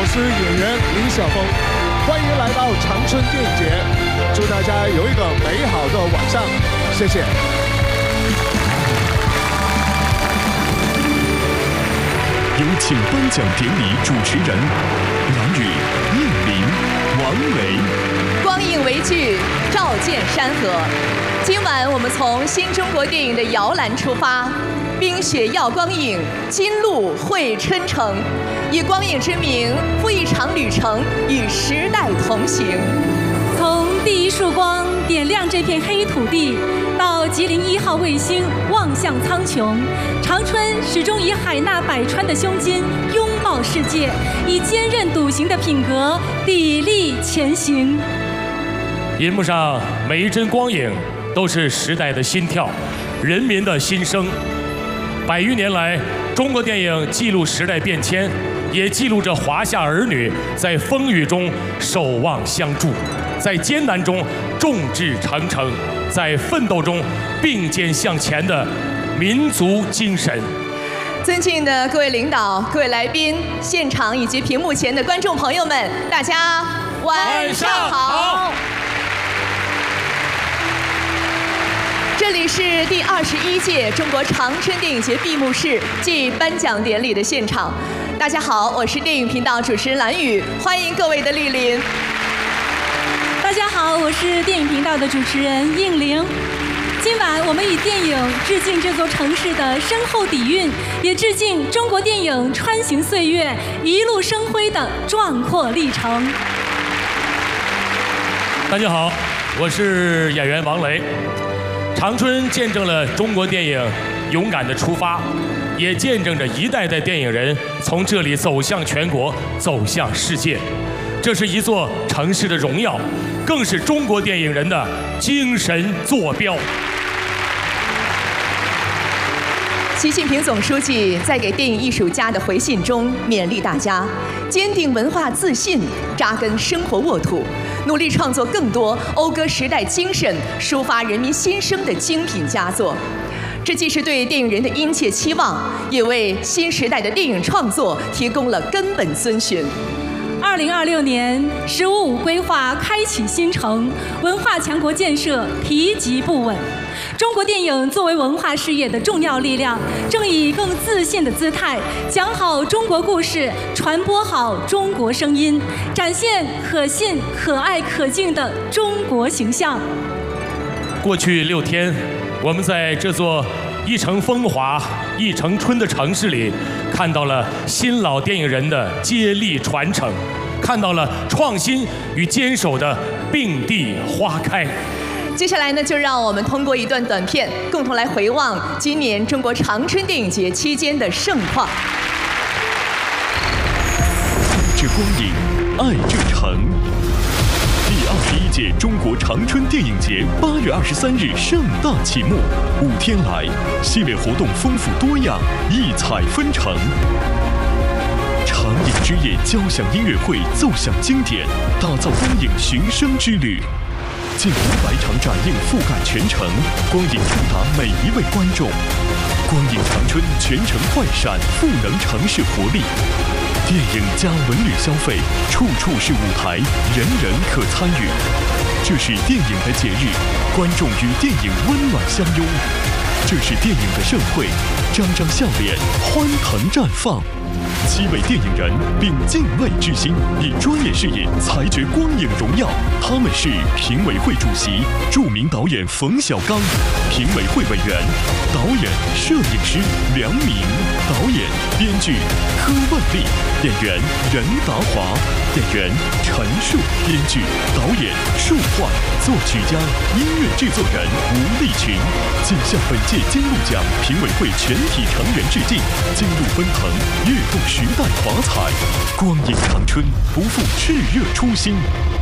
我是演员李晓峰，欢迎来到长春电影节，祝大家有一个美好的晚上，谢谢。 有请颁奖典礼主持人蓝宇、应林、王雷。 光影为剧，照见山河。今晚我们从新中国电影的摇篮出发，冰雪耀光影，金路绘春城，以光影之名赴一场旅程，与时代同行。 从第一束光点亮这片黑土地，到吉林1号卫星望向苍穹，长春始终以海纳百川的胸襟拥抱世界，以坚韧笃行的品格砥砺前行。 银幕上每一帧光影都是时代的心跳，人民的心声。100余年来，中国电影记录时代变迁，也记录着华夏儿女在风雨中守望相助，在艰难中众志成城，在奋斗中并肩向前的民族精神。 尊敬的各位领导、各位来宾、现场以及屏幕前的观众朋友们，大家晚上好。这里是第21届中国长春电影节闭幕式暨颁奖典礼的现场。大家好，我是电影频道主持人蓝宇，欢迎各位的莅临。 大家好，我是电影频道的主持人应玲。今晚我们以电影致敬这座城市的深厚底蕴，也致敬中国电影穿行岁月、一路生辉的壮阔历程。 大家好，我是演员王雷。长春见证了中国电影勇敢的出发，也见证着一代代电影人从这里走向全国，走向世界。这是一座城市的荣耀，更是中国电影人的精神坐标。 习近平总书记在给电影艺术家的回信中勉励大家，坚定文化自信，扎根生活沃土，努力创作更多讴歌时代精神、抒发人民心声的精品佳作。这既是对电影人的殷切期望，也为新时代的电影创作提供了根本遵循。 2026年“15+5”规划开启新程，文化强国建设提及不稳。中国电影作为文化事业的重要力量，正以更自信的姿态，讲好中国故事，传播好中国声音，展现可信、可爱、可敬的中国形象。 过去6天，我们在这座一城风华、一城春的城市里，看到了新老电影人的接力传承，看到了创新与坚守的并蒂花开。 接下来呢，就让我们通过一段短片，共同来回望今年中国长春电影节期间的盛况。 爱这光影，爱这城。第21届中国长春电影节8月23日盛大启幕，5天来，系列活动丰富多样，异彩纷呈。长影之夜交响音乐会奏响经典，打造光影寻声之旅。近500场展映覆盖全城，光影触达每一位观众。光影长春全城快闪，赋能城市活力。电影加文旅消费，处处是舞台，人人可参与。这是电影的节日，观众与电影温暖相拥。这是电影的盛会，张张笑脸，欢腾绽放。7位电影人并敬畏之心，以专业视野裁决光影荣耀。他们是评委会主席、著名导演冯小刚，评委会委员、导演、摄影师梁明，导演、编剧柯万丽，演员任达华，演员陈数，编剧、导演树焕，作曲家、音乐制作人吴立群。谨向本届金鹿奖评委会全体成员致敬。金鹿奔腾，跃动时代华彩，光影长春不负炽热初心。